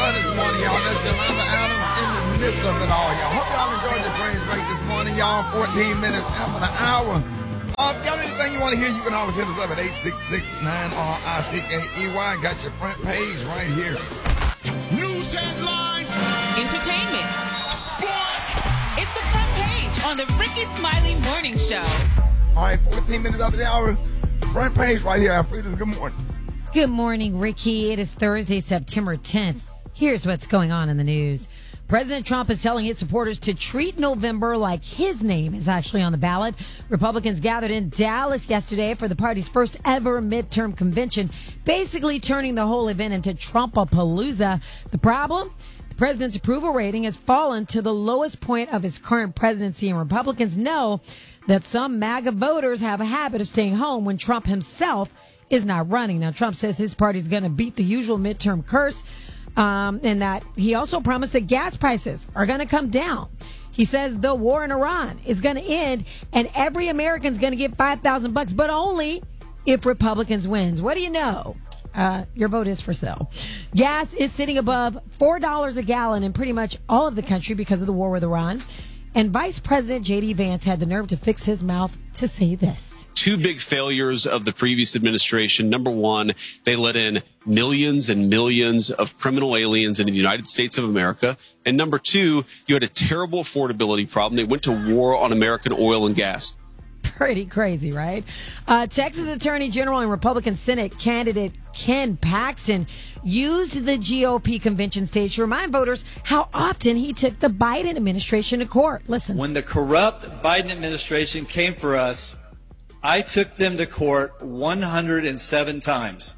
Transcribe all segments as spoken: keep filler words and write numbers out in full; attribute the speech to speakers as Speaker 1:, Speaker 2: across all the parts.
Speaker 1: sun this morning, y'all. That's Yolanda Adams in the midst of it all, y'all. Hope y'all enjoyed the train break this morning, y'all. fourteen minutes after the hour. Uh, if y'all anything you want to hear, you can always hit us up at eight six six, nine R I C K E Y. Got your front page right here.
Speaker 2: News headlines.
Speaker 3: Entertainment. Sports. It's the front page on the Ricky Smiley Morning Show.
Speaker 1: All right, fourteen minutes after the hour. Front page right here. Alfreda's good morning.
Speaker 4: Good morning, Ricky. It is Thursday, September tenth. Here's what's going on in the news. President Trump is telling his supporters to treat November like his name is actually on the ballot. Republicans gathered in Dallas yesterday for the party's first ever midterm convention, basically turning the whole event into Trumpapalooza. The problem? The president's approval rating has fallen to the lowest point of his current presidency, and Republicans know that some MAGA voters have a habit of staying home when Trump himself is not running. Now, Trump says his party is going to beat the usual midterm curse. Um, and that he also promised that gas prices are going to come down. He says the war in Iran is going to end and every American's going to get five thousand bucks, but only if Republicans wins. What do you know? Uh, your vote is for sale. Gas is sitting above four dollars a gallon in pretty much all of the country because of the war with Iran. And Vice President J D. Vance had the nerve to fix his mouth to say this.
Speaker 5: Two big failures of the previous administration. Number one, they let in millions and millions of criminal aliens into the United States of America. And number two, you had a terrible affordability problem. They went to war on American oil and gas.
Speaker 4: Pretty crazy, right? Uh, Texas Attorney General and Republican Senate candidate Ken Paxton used the G O P convention stage to remind voters how often he took the Biden administration to court. Listen.
Speaker 6: When the corrupt Biden administration came for us, I took them to court one hundred seven times.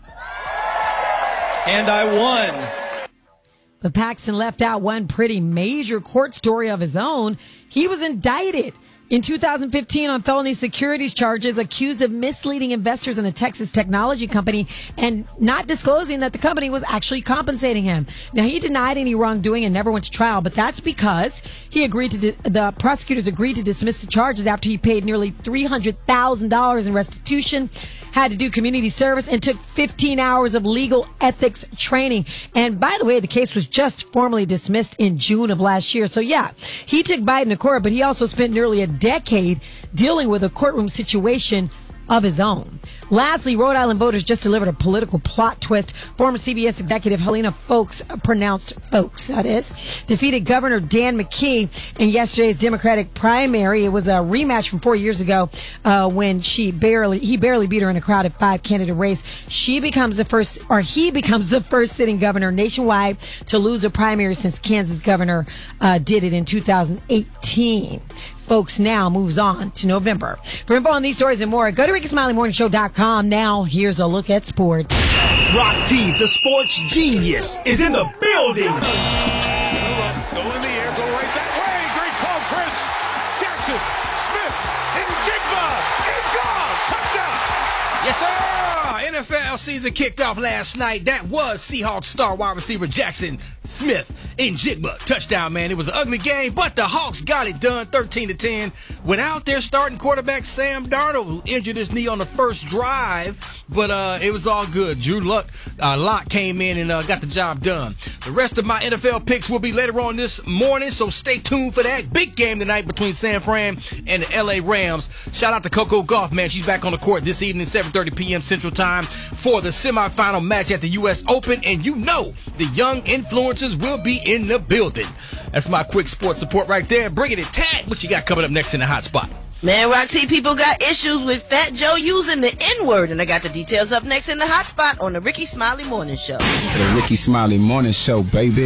Speaker 6: And I won.
Speaker 4: But Paxton left out one pretty major court story of his own. He was indicted in two thousand fifteen on felony securities charges, accused of misleading investors in a Texas technology company and not disclosing that the company was actually compensating him. Now, he denied any wrongdoing and never went to trial, but that's because he agreed to, di- the prosecutors agreed to dismiss the charges after he paid nearly three hundred thousand dollars in restitution, had to do community service, and took fifteen hours of legal ethics training. And by the way, the case was just formally dismissed in June of last year. So yeah, he took Biden to court, but he also spent nearly a decade dealing with a courtroom situation of his own. Lastly, Rhode Island voters just delivered a political plot twist. Former C B S executive Helena Foulkes, pronounced Foulkes, that is, defeated Governor Dan McKee in yesterday's Democratic primary. It was a rematch from four years ago uh, when she barely he barely beat her in a crowded five-candidate race. She becomes the first, or he becomes the first sitting governor nationwide to lose a primary since Kansas governor uh, did it in two thousand eighteen. Foulkes now moves on to November. For info on these stories and more, go to Ricky Smiley Morning Show dot com. Now, here's a look at sports.
Speaker 2: Rock T, the sports genius, is in the building.
Speaker 7: Go in the air, go right that way. Great call, Chris. Jackson, Smith, and Jigba is gone. Touchdown.
Speaker 8: Yes, sir. N F L season kicked off last night. That was Seahawks star wide receiver Jackson Smith in Jigba. Touchdown, man. It was an ugly game, but the Hawks got it done thirteen to ten. Without their starting quarterback Sam Darnold, who injured his knee on the first drive, but uh, it was all good. Drew Luck, uh, Locke came in and uh, got the job done. The rest of my N F L picks will be later on this morning, so stay tuned for that. Big game tonight between San Fran and the L A Rams. Shout out to Coco Gauff, man. She's back on the court this evening, seven thirty p.m. Central Time for the semifinal match at the U S Open, and you know the young influencers will be in the building. That's my quick sports support right there. Bringing it, Tad. What you got coming up next in the hot spot?
Speaker 9: Man, Rock T, people got issues with Fat Joe using the N-word, and I got the details up next in the hot spot on the Ricky Smiley Morning Show.
Speaker 10: The Ricky Smiley Morning Show, baby.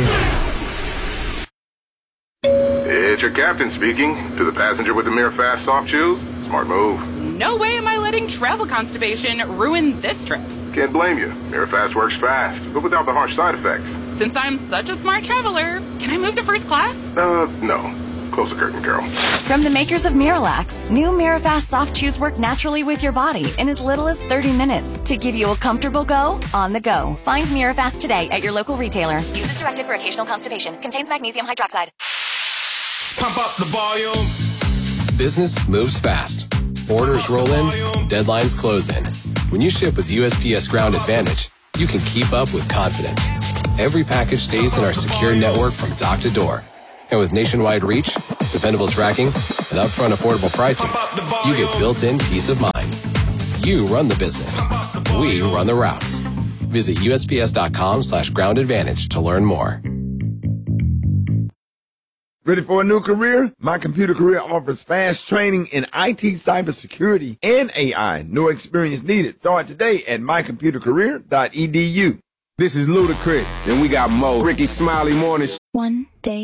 Speaker 11: It's your captain speaking. To the passenger with the Mirror Fast soft shoes, smart move.
Speaker 12: No way am I letting travel constipation ruin this trip.
Speaker 11: Can't blame you. Mirror Fast works fast, but without the harsh side effects.
Speaker 12: Since I'm such a smart traveler, can I move to first class?
Speaker 11: Uh, no. Close the curtain, Carol.
Speaker 13: From the makers of Miralax, new Mirafast soft chews work naturally with your body in as little as thirty minutes to give you a comfortable go on the go. Find Mirafast today at your local retailer. Use as directed for occasional constipation. Contains magnesium hydroxide.
Speaker 2: Pump up the volume.
Speaker 14: Business moves fast. Orders roll in, deadlines close in. When you ship with U S P S Ground Advantage, you can keep up with confidence. every package stays in our secure network from dock to door. And with nationwide reach, dependable tracking, and upfront affordable pricing, you get built-in peace of mind. You run the business. We run the routes. Visit U S P S dot com slash ground advantage to learn more.
Speaker 1: Ready for a new career? My Computer Career offers fast training in I T, cybersecurity, and A I. No experience needed. Start today at my computer career dot e d u.
Speaker 15: This is Ludacris, and we got Mo. Ricky Smiley Morning.
Speaker 16: One day.